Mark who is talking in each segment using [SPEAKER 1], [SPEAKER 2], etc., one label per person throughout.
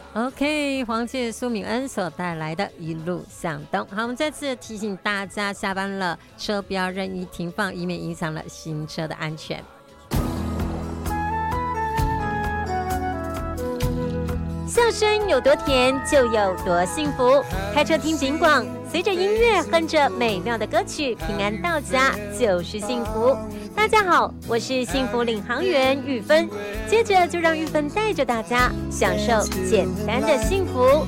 [SPEAKER 1] OK， 黄玠苏敏恩所带来的一路向东。好，我们再次提醒大家，下班了车不要任意停放，以免影响了行车的安全。
[SPEAKER 2] 笑声有多甜，就有多幸福。开车听警广，随着音乐哼着美妙的歌曲，平安到家就是幸福。大家好，我是幸福领航员玉芬，接着就让玉芬带着大家享受简单的幸福。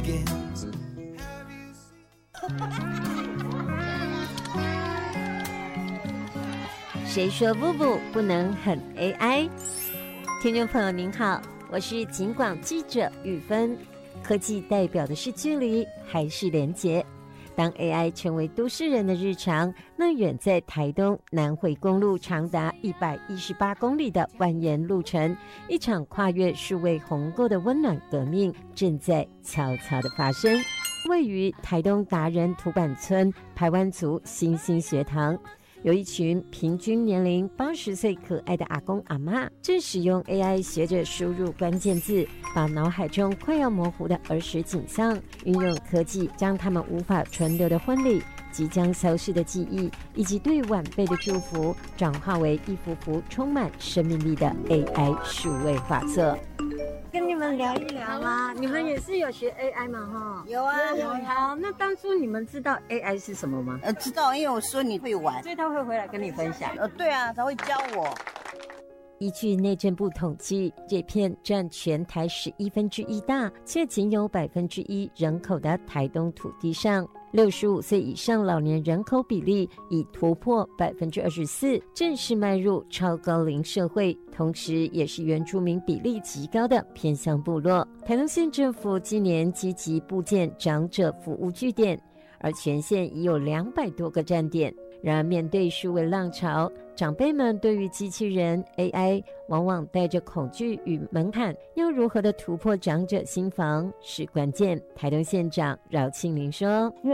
[SPEAKER 2] 谁说布布不能很 AI？ 听众朋友您好，我是警广记者玉芬。科技代表的是距离还是连结？当 AI 成为都市人的日常，那远在台东南回公路长达118公里的蜿蜒路程，一场跨越数位鸿沟的温暖革命正在悄悄地发生。位于台东达人土坂村排湾族新兴学堂，有一群平均年龄80岁可爱的阿公阿嬷，正使用 AI 学着输入关键字，把脑海中快要模糊的儿时景象，运用科技将他们无法存留的婚礼、即将消失的记忆，以及对晚辈的祝福，转化为一幅幅充满生命力的 AI 数位画作。跟你们聊一聊啦，你们也是有学 AI 吗？哈，
[SPEAKER 3] 有啊，有啊。
[SPEAKER 2] 好，那当初你们知道 AI 是什么吗？
[SPEAKER 3] 知道，因为我孙女会玩，
[SPEAKER 2] 所以他会回来跟你分享。
[SPEAKER 3] 对啊，他会教我。
[SPEAKER 2] 依据内政部统计，这片占全台1/11大，却仅有1%人口的台东土地上，65岁以上老年人口比例已突破24%，正式迈入超高龄社会，同时也是原住民比例极高的偏乡部落。台东县政府今年积极布建长者服务据点，而全县已有200多个站点。然而面对数位浪潮，长辈们对于机器人 AI 往往带着恐惧与门槛，要如何的突破长者心防是关键。台东县长饶庆林说，
[SPEAKER 4] 因为